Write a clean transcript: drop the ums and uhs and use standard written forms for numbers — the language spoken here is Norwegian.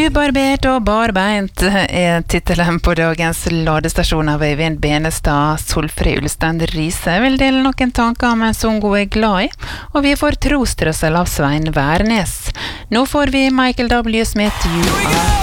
Ubarbert og barbeint titelen på dagens ladestasjon av Øyvind Benestad. Solfrid Ulstein Riise vil dele noen tanker om en sang hun glad i, og vi får trostrøssel av Svein Værnes. Nå får vi Michael W. Smith, You Are